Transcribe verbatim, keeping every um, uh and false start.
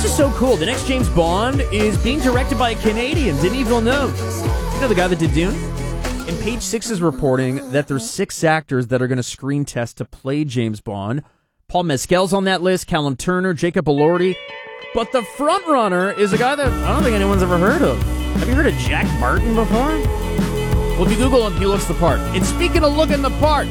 is so cool. The next James Bond is being directed by a Canadian, Denis Villeneuve. You know the guy that did Dune? And Page Six is reporting that there's six actors that are going to screen test to play James Bond. Paul Mescal's on that list, Callum Turner, Jacob Elordi. But the front runner is a guy that I don't think anyone's ever heard of. Have you heard of Jack Martin before? Well, if you Google him, he looks the part. And speaking of looking the part,